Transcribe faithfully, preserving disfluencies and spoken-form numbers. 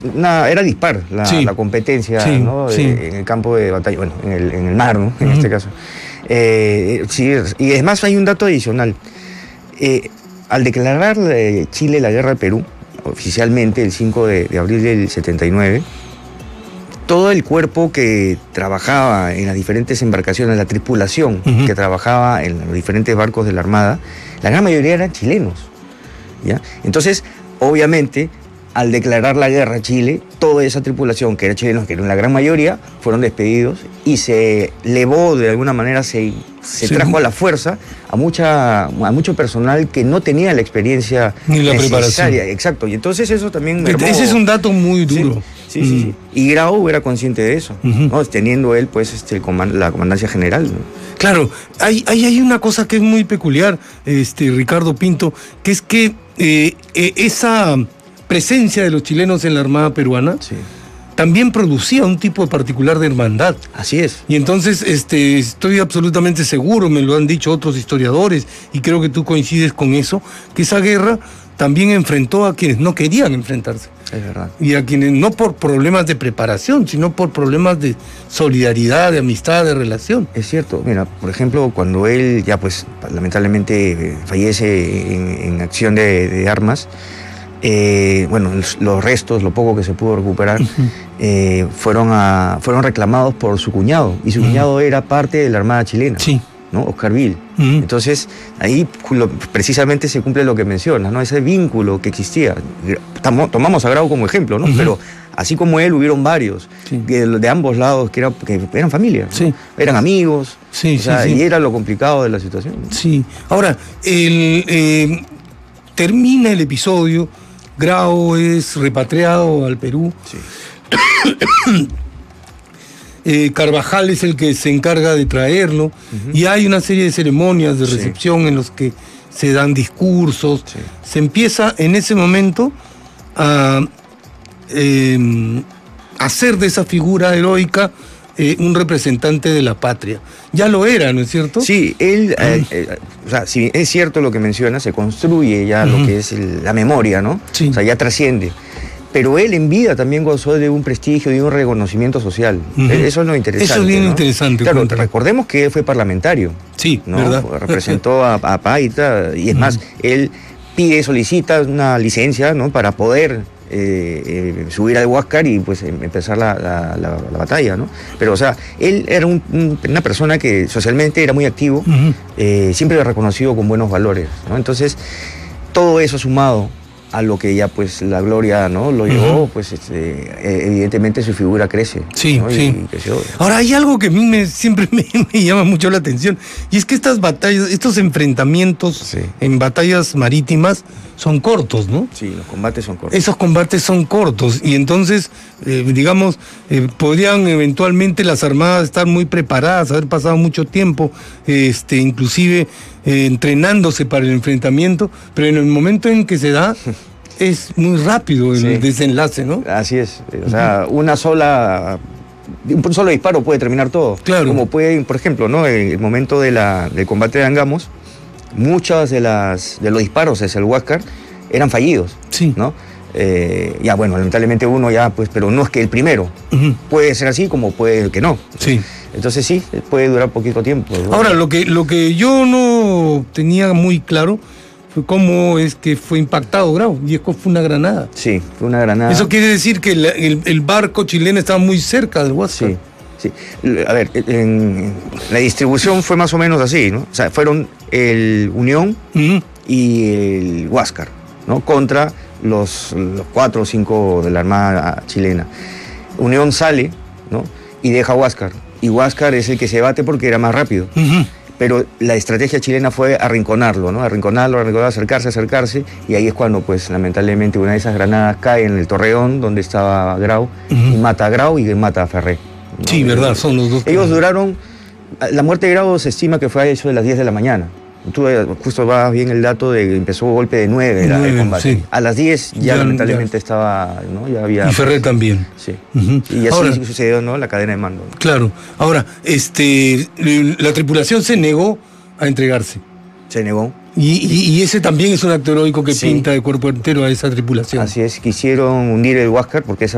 Una, era dispar la, sí. la competencia, sí, ¿no? sí. De, en el campo de batalla, bueno, en el, en el mar, ¿no? En uh-huh. este caso. Eh, sí, y además hay un dato adicional. Eh, al declarar eh, Chile la guerra al Perú, oficialmente el cinco de abril del setenta y nueve, todo el cuerpo que trabajaba en las diferentes embarcaciones, la tripulación uh-huh. que trabajaba en los diferentes barcos de la Armada, la gran mayoría eran chilenos, ¿ya? Entonces, obviamente, al declarar la guerra a Chile, toda esa tripulación, que era chilenos, que eran la gran mayoría, fueron despedidos y se elevó, de alguna manera, se, se sí. trajo a la fuerza a, mucha, a mucho personal que no tenía la experiencia ni la necesaria. Preparación. Exacto, y entonces eso también... Mermó. Ese es un dato muy duro. Sí, sí, sí, mm. sí. Y Grau era consciente de eso, uh-huh. ¿no? Teniendo él, pues, este, el comand- la comandancia general, ¿no? Claro, hay, hay, hay una cosa que es muy peculiar, este, Ricardo Pinto, que es que eh, eh, esa... presencia de los chilenos en la Armada peruana sí. también producía un tipo particular de hermandad. Así es. Y entonces este, estoy absolutamente seguro, me lo han dicho otros historiadores, y creo que tú coincides con eso, que esa guerra también enfrentó a quienes no querían enfrentarse. Es verdad. Y a quienes no por problemas de preparación, sino por problemas de solidaridad, de amistad, de relación. Es cierto. Mira, por ejemplo, cuando él ya pues lamentablemente fallece en, en acción de, de armas, Eh, bueno, los restos, lo poco que se pudo recuperar, uh-huh. eh, fueron, a, fueron reclamados por su cuñado, y su uh-huh. cuñado era parte de la Armada chilena, sí. ¿no? Oscar Vil. Uh-huh. Entonces, ahí lo, precisamente se cumple lo que mencionas, ¿no? Ese vínculo que existía. Tamo, tomamos a Grau como ejemplo, ¿no? Uh-huh. Pero así como él, hubieron varios, sí. que, de ambos lados, que, era, que eran familia, ¿no? Sí. Eran amigos, sí, o sea, sí, sí. y era lo complicado de la situación. Sí. Ahora, el, eh, termina el episodio. Grau es repatriado al Perú. Sí. eh, Carvajal es el que se encarga de traerlo. Uh-huh. Y hay una serie de ceremonias de recepción sí. en los que se dan discursos. Sí. Se empieza en ese momento a eh, hacer de esa figura heroica eh, un representante de la patria. Ya lo era, ¿no es cierto? Sí, él, eh, eh, o sea, si es cierto lo que menciona, se construye ya uh-huh. lo que es el, la memoria, ¿no? Sí. O sea, ya trasciende. Pero él en vida también gozó de un prestigio y un reconocimiento social. Uh-huh. Eso es lo interesante. Eso es bien ¿no? interesante. Claro, cuéntame. Recordemos que él fue parlamentario. Sí, ¿no? ¿verdad? Representó a, a Paita, y es uh-huh. más, él pide, solicita una licencia, ¿no? Para poder eh, eh, subir al Huáscar y pues empezar la, la, la, la batalla, ¿no? Pero, o sea, él era un, un, una persona que socialmente era muy activo, uh-huh. eh, siempre reconocido con buenos valores, ¿no? Entonces, todo eso sumado a lo que ya pues la gloria, ¿no? Lo llevó, uh-huh. pues este, evidentemente su figura crece. Sí, ¿no? sí. Y creció. Ahora hay algo que a mí me, siempre me, me llama mucho la atención, y es que estas batallas, estos enfrentamientos sí. en batallas marítimas son cortos, ¿no? Sí, los combates son cortos. Esos combates son cortos, y entonces, eh, digamos, eh, podrían eventualmente las armadas estar muy preparadas, haber pasado mucho tiempo, este, inclusive eh, entrenándose para el enfrentamiento, pero en el momento en que se da, es muy rápido el sí. desenlace, ¿no? Así es, o sea, uh-huh. una sola... un solo disparo puede terminar todo. Claro. Como puede, por ejemplo, ¿no? En el momento de la, del combate de Angamos, muchas de las de los disparos hacia el Huáscar eran fallidos, sí. ¿no? Eh, ya bueno, lamentablemente uno ya, pues, pero no es que el primero. Uh-huh. Puede ser así como puede que no. Sí. Entonces sí, puede durar poquito tiempo. ¿no? Ahora, lo que, lo que yo no tenía muy claro fue cómo es que fue impactado Grau, y es que fue una granada. Sí, fue una granada. Eso quiere decir que el, el, el barco chileno estaba muy cerca del Huáscar. Sí, sí. A ver, en, la distribución fue más o menos así, ¿no? O sea, fueron el Unión uh-huh. y el Huáscar, ¿no? Contra los, los cuatro o cinco de la Armada chilena. Unión sale, ¿no? Y deja Huáscar. Y Huáscar es el que se bate porque era más rápido. Uh-huh. Pero la estrategia chilena fue arrinconarlo, ¿no? Arrinconarlo, arrinconarlo, acercarse, acercarse, y ahí es cuando, pues, lamentablemente, una de esas granadas cae en el Torreón, donde estaba Grau, uh-huh. y mata a Grau y mata a Ferré, ¿no? Sí, verdad, son los dos. Ellos duraron, la muerte de Grau se estima que fue a eso de las diez de la mañana. Tú justo vas bien el dato de que empezó golpe de nueve era el combate. Sí. A las diez ya, ya lamentablemente ya. estaba, ¿no? Ya había... Y Ferré también. Sí. Uh-huh. Y así Ahora, sucedió, ¿no? La cadena de mando. Claro. Ahora, este, la tripulación se negó a entregarse. Se negó. Y, y, y ese también es un acto heroico que sí. pinta de cuerpo entero a esa tripulación. Así es, quisieron hundir el Huáscar porque esa